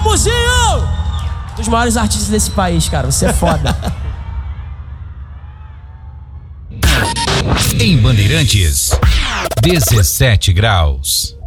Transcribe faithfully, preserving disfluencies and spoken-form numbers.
Muzinho! Dos maiores artistas desse país, cara. Você é foda. Em Bandeirantes, dezessete graus.